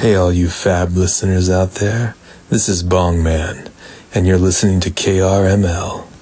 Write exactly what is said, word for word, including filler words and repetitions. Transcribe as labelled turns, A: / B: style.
A: Hey, all you fab listeners out there. This is Bong Man, and you're listening to K R M L.